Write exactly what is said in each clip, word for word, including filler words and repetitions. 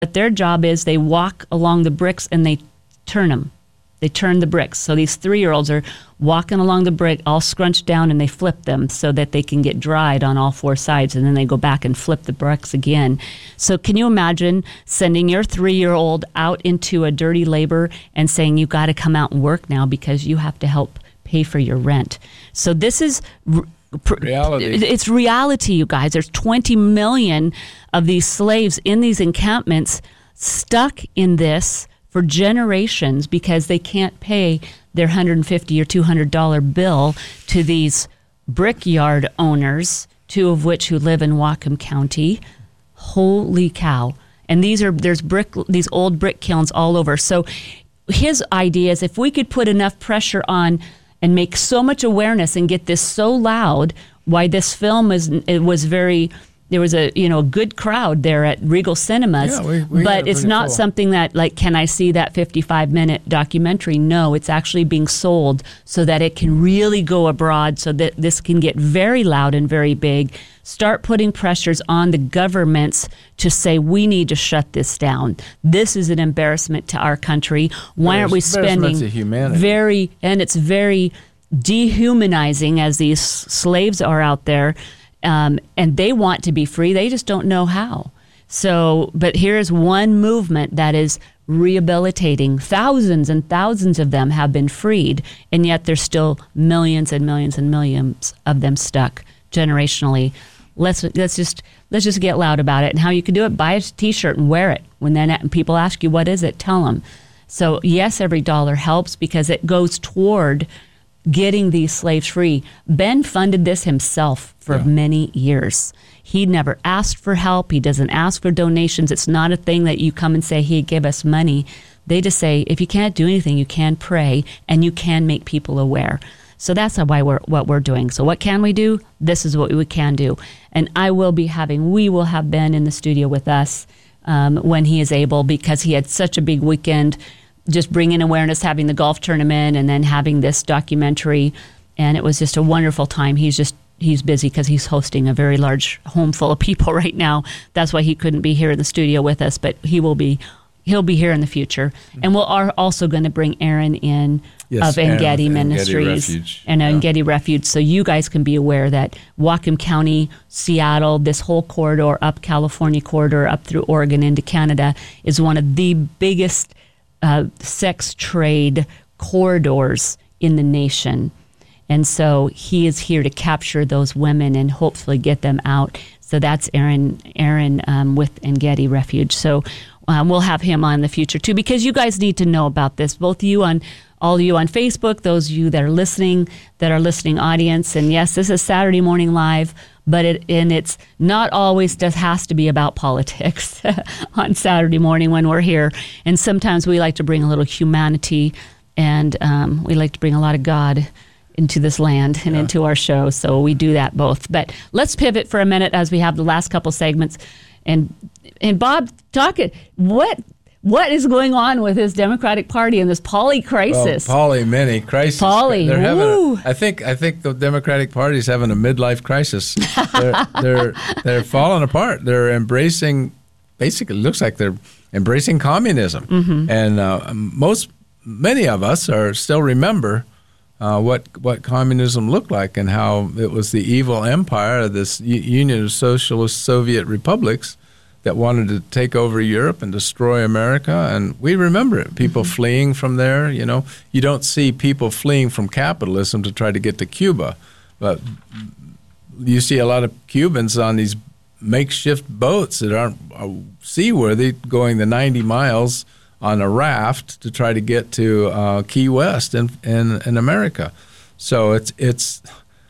But their job is they walk along the bricks and they turn them. They turn the bricks. So these three-year-olds are walking along the brick, all scrunched down, and they flip them so that they can get dried on all four sides, and then they go back and flip the bricks again. So can you imagine sending your three-year-old out into a dirty labor and saying, you got to come out and work now because you have to help pay for your rent? So this is... reality. It's reality, you guys. There's twenty million of these slaves in these encampments stuck in this for generations because they can't pay their one hundred fifty dollars or two hundred dollars bill to these brickyard owners, two of which who live in Whatcom County. Holy cow. And these are there's brick these old brick kilns all over. So his idea is if we could put enough pressure on and make so much awareness and get this so loud, why this film is it was very there was a you know a good crowd there at Regal Cinemas, yeah, we, we but it's not full. Something that like can I see that fifty-five minute documentary? No, it's actually being sold so that it can really go abroad, so that this can get very loud and very big. Start putting pressures on the governments to say we need to shut this down. This is an embarrassment to our country. Why aren't we spending very and it's very dehumanizing as these slaves are out there. Um, and they want to be free. They just don't know how. So, but here's one movement that is rehabilitating. Thousands and thousands of them have been freed, and yet there's still millions and millions and millions of them stuck generationally. Let's let's just let's just get loud about it. And how you can do it: buy a T-shirt and wear it. When then people ask you what is it, tell them. So yes, every dollar helps because it goes toward getting these slaves free. Ben funded this himself for yeah. many years. He never asked for help. He doesn't ask for donations. It's not a thing that you come and say, hey, give us money. They just say, if you can't do anything, you can pray and you can make people aware. So that's why we're what we're doing. So what can we do? This is what we can do. And I will be having, we will have Ben in the studio with us um, when he is able, because he had such a big weekend just bringing awareness, having the golf tournament, and then having this documentary. And it was just a wonderful time. He's just, he's busy because he's hosting a very large home full of people right now. That's why he couldn't be here in the studio with us, but he will be, he'll be here in the future. And we'll are also going to bring Aaron in yes, of Engedi Ministries Refuge. and yeah. Engedi Refuge, so you guys can be aware that Whatcom County, Seattle, this whole corridor, up California corridor, up through Oregon into Canada, is one of the biggest Uh, sex trade corridors in the nation. And so he is here to capture those women and hopefully get them out. So that's Aaron Aaron um, with Engedi Refuge. So um, we'll have him on in the future too, because you guys need to know about this, both you on all of you on Facebook, those of you that are listening, that are listening audience. And yes, this is Saturday Morning Live, but it and it's not always just has to be about politics on Saturday morning when we're here. And sometimes we like to bring a little humanity, and um, we like to bring a lot of God into this land and yeah. into our show. So we do that both. But let's pivot for a minute as we have the last couple segments. And and Bob, talk it. What what is going on with his Democratic Party and this poly crisis? Well, poly mini crisis. Poly. They're having Woo. a, I think I think the Democratic Party is having a midlife crisis. They're they're they're falling apart. They're embracing. Basically, it looks like they're embracing communism. Mm-hmm. And uh, most many of us are still remember uh, what what communism looked like and how it was the evil empire of this U- Union of Socialist Soviet Republics that wanted to take over Europe and destroy America. And we remember it, people mm-hmm. fleeing from there. You know, you don't see people fleeing from capitalism to try to get to Cuba, but you see a lot of Cubans on these makeshift boats that aren't seaworthy going the ninety miles on a raft to try to get to uh, Key West in, in, in America. So it's, it's,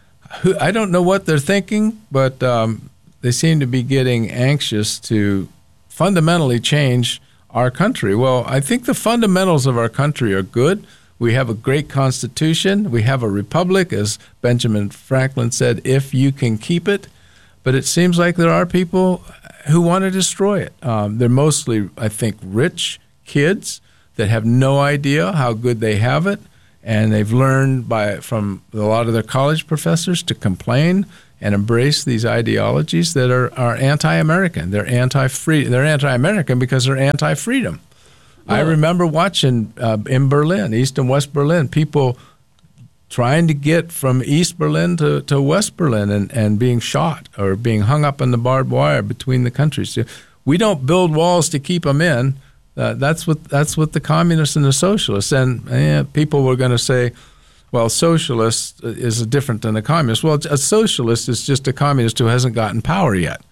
I don't know what they're thinking, but um, they seem to be getting anxious to fundamentally change our country. Well, I think the fundamentals of our country are good. We have a great Constitution. We have a republic, as Benjamin Franklin said, if you can keep it. But it seems like there are people who want to destroy it. Um, they're mostly, I think, rich kids that have no idea how good they have it, and they've learned by from a lot of their college professors to complain and embrace these ideologies that are, are anti-American. They're anti-free. They're anti-American because they're anti-freedom. Well, I remember watching uh, in Berlin, East and West Berlin, people trying to get from East Berlin to, to West Berlin and, and being shot or being hung up in the barbed wire between the countries. We don't build walls to keep them in. Uh, that's what that's what the communists and the socialists and eh, people were going to say. Well, socialist is different than a communist. Well, a socialist is just a communist who hasn't gotten power yet.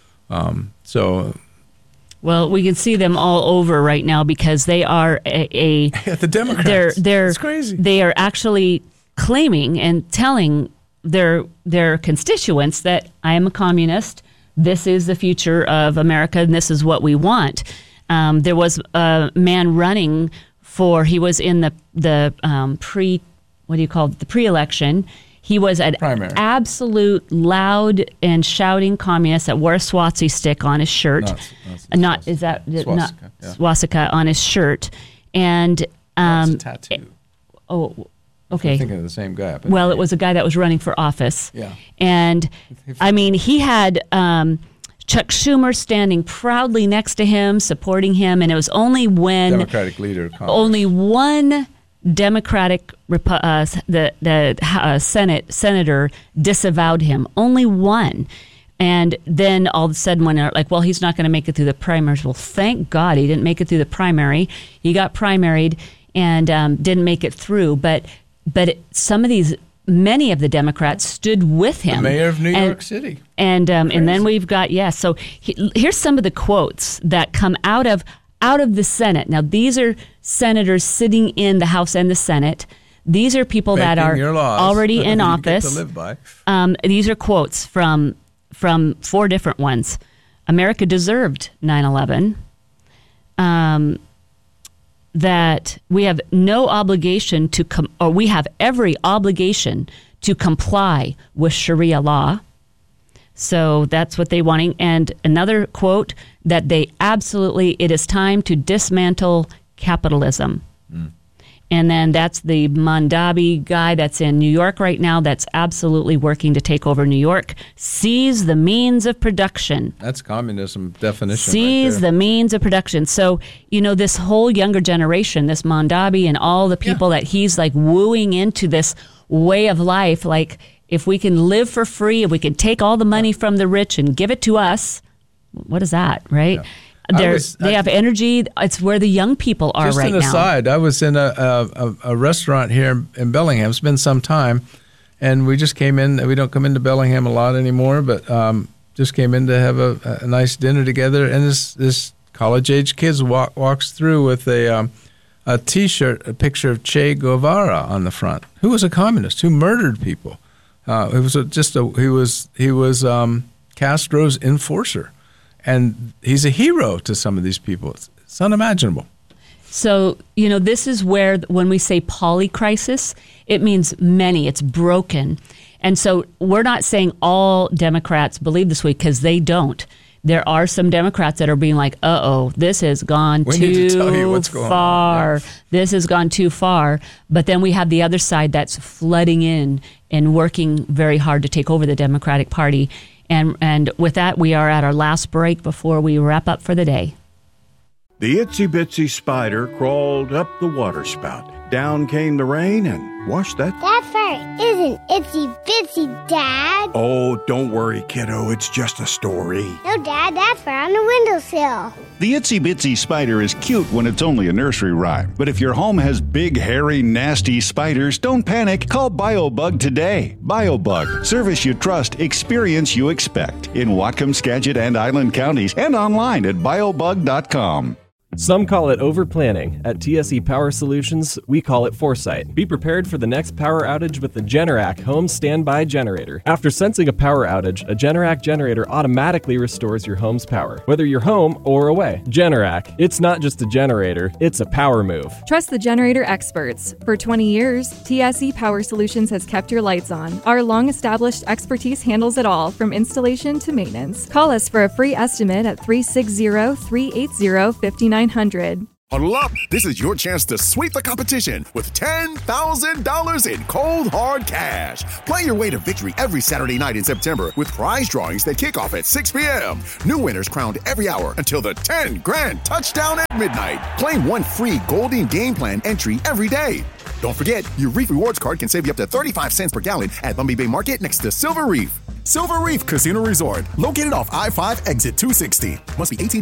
Um, so, well, we can see them all over right now because they are a, a yeah, the Democrats. They're they're it's crazy. They are actually claiming and telling their their constituents that I am a communist. This is the future of America, and this is what we want. Um, there was a man running for. He was in the the um, pre. What do you call it? The pre-election. He was an Primary. absolute loud and shouting communist that wore a swastika stick on his shirt. Not, not, not is that swastika, not yeah. swastika on his shirt, and um, That's a tattoo. Oh, okay. I'm thinking of the same guy. But well, it was a guy that was running for office. Yeah. And I mean, he had um, Chuck Schumer standing proudly next to him, supporting him, and it was only when Democratic leader of Congress. only one Democratic uh, the the uh, Senate senator disavowed him. Only one. And then all of a sudden, when they're like, well, he's not going to make it through the primaries. Well, thank God he didn't make it through the primary. He got primaried and um, didn't make it through. But but it, some of these, many of the Democrats stood with him. The mayor of New and, York City. And um, and then we've got, yes. Yeah, so he, here's some of the quotes that come out of out of the Senate. Now, these are senators sitting in the House and the Senate. These are people Making that are your laws already in you office. Get to live by. Um, these are quotes from from four different ones. America deserved nine eleven. Um, that we have no obligation to, com- or we have every obligation to comply with Sharia law. So that's what they wanting. And another quote that they absolutely, it is time to dismantle capitalism. Mm. And then that's the Mondavi guy that's in New York right now that's absolutely working to take over New York. Seize the means of production. That's communism definition. Seize right there. the means of production. So, you know, this whole younger generation, this Mondavi and all the people yeah. that he's like wooing into this way of life, like if we can live for free, if we can take all the money yeah. from the rich and give it to us, what is that, right? Yeah. Was, they I, have energy. It's where the young people are right now. Just an aside, I was in a, a, a restaurant here in Bellingham. It's been some time, and we just came in. We don't come into Bellingham a lot anymore, but um, just came in to have a, a nice dinner together. And this this college-age kid walk, walks through with a um, a T-shirt, a picture of Che Guevara on the front, who was a communist, who murdered people. Uh, it was a, just a he was he was um, Castro's enforcer. And he's a hero to some of these people. It's, it's unimaginable. So, you know, this is where when we say polycrisis, it means many. It's broken. And so we're not saying all Democrats believe this way because they don't. There are some Democrats that are being like, uh-oh, this has gone we too need to tell you what's going far. on. Yeah. This has gone too far. But then we have the other side that's flooding in and working very hard to take over the Democratic Party. And and with that, we are at our last break before we wrap up for the day. The itsy bitsy spider crawled up the water spout. Down came the rain and washed that. That fairy isn't itsy bitsy, Dad. Oh, don't worry, kiddo. It's just a story. No, Dad, that's fur on the windowsill. The itsy bitsy spider is cute when it's only a nursery rhyme. But if your home has big, hairy, nasty spiders, don't panic. Call BioBug today. BioBug. Service you trust, experience you expect. In Whatcom, Skagit, and Island counties, and online at biobug dot com. Some call it overplanning. At T S E Power Solutions, we call it foresight. Be prepared for the next power outage with the Generac Home Standby Generator. After sensing a power outage, a Generac generator automatically restores your home's power, whether you're home or away. Generac. It's not just a generator, it's a power move. Trust the generator experts. For twenty years, T S E Power Solutions has kept your lights on. Our long-established expertise handles it all, from installation to maintenance. Call us for a free estimate at three six zero, three eight zero, five nine zero zero. Huddle up. This is your chance to sweep the competition with ten thousand dollars in cold, hard cash. Play your way to victory every Saturday night in September with prize drawings that kick off at six p.m. New winners crowned every hour until the ten grand touchdown at midnight. Claim one free Golding Game Plan entry every day. Don't forget, your Reef Rewards card can save you up to thirty-five cents per gallon at Lumby Bay Market next to Silver Reef. Silver Reef Casino Resort, located off I five exit two sixty. Must be eighteen